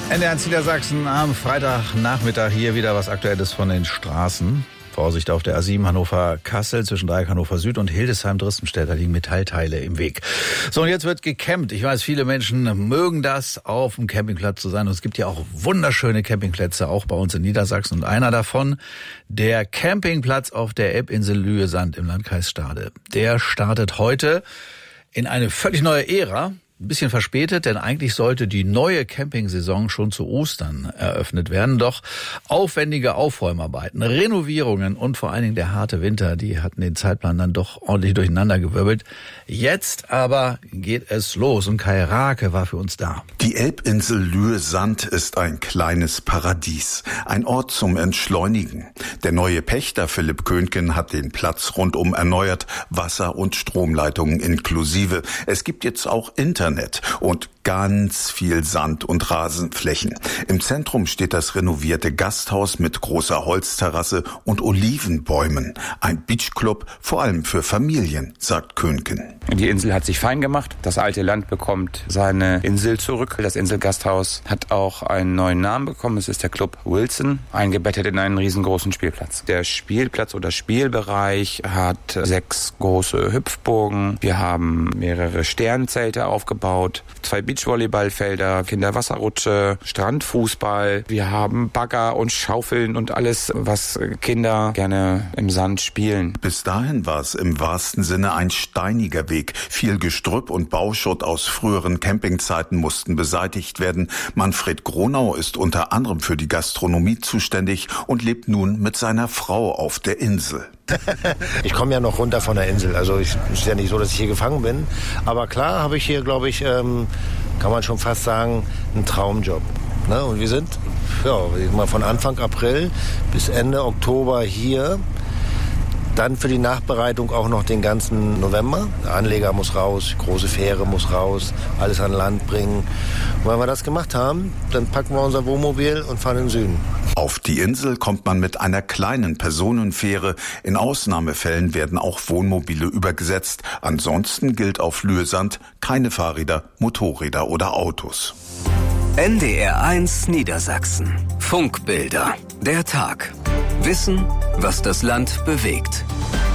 NDR Niedersachsen am Freitagnachmittag hier wieder was Aktuelles von den Straßen. Vorsicht auf der A7 Hannover-Kassel zwischen Dreieck Hannover Süd und Hildesheim-Dristenstedt. Da liegen Metallteile im Weg. So, und jetzt wird gecampt. Ich weiß, viele Menschen mögen das, auf dem Campingplatz zu sein. Und es gibt ja auch wunderschöne Campingplätze, auch bei uns in Niedersachsen. Und einer davon, der Campingplatz auf der Elbinsel Lühe-Sand im Landkreis Stade. Der startet heute in eine völlig neue Ära. Ein bisschen verspätet, denn eigentlich sollte die neue Campingsaison schon zu Ostern eröffnet werden. Doch aufwendige Aufräumarbeiten, Renovierungen und vor allen Dingen der harte Winter, die hatten den Zeitplan dann doch ordentlich durcheinandergewirbelt. Jetzt aber geht es los und Kai Rake war für uns da. Die Elbinsel Lühe-Sand ist ein kleines Paradies, ein Ort zum Entschleunigen. Der neue Pächter Philipp Köhnken hat den Platz rundum erneuert, Wasser- und Stromleitungen inklusive. Es gibt jetzt auch Internet und ganz viel Sand- und Rasenflächen. Im Zentrum steht das renovierte Gasthaus mit großer Holzterrasse und Olivenbäumen. Ein Beachclub, vor allem für Familien, sagt Köhnken. Die Insel hat sich fein gemacht. Das alte Land bekommt seine Insel zurück. Das Inselgasthaus hat auch einen neuen Namen bekommen. Es ist der Club Wilson, eingebettet in einen riesengroßen Spielplatz. Der Spielplatz oder Spielbereich hat 6 große Hüpfburgen. Wir haben mehrere Sternzelte aufgebaut, 2 Beachvolleyballfelder, Kinderwasserrutsche, Strandfußball. Wir haben Bagger und Schaufeln und alles, was Kinder gerne im Sand spielen. Bis dahin war es im wahrsten Sinne ein steiniger Weg. Viel Gestrüpp und Bauschutt aus früheren Campingzeiten mussten beseitigt werden. Manfred Gronau ist unter anderem für die Gastronomie zuständig und lebt nun mit seiner Frau auf der Insel. Ich komme ja noch runter von der Insel, also es ist ja nicht so, dass ich hier gefangen bin. Aber klar habe ich hier, glaube ich, kann man schon fast sagen, einen Traumjob. Ne? Und wir sind mal von Anfang April bis Ende Oktober hier. Dann für die Nachbereitung auch noch den ganzen November. Der Anleger muss raus, die große Fähre muss raus, alles an Land bringen. Und wenn wir das gemacht haben, dann packen wir unser Wohnmobil und fahren in den Süden. Auf die Insel kommt man mit einer kleinen Personenfähre. In Ausnahmefällen werden auch Wohnmobile übergesetzt. Ansonsten gilt auf Lühe-Sand keine Fahrräder, Motorräder oder Autos. NDR1 Niedersachsen. Funkbilder. Der Tag. Wissen, was das Land bewegt.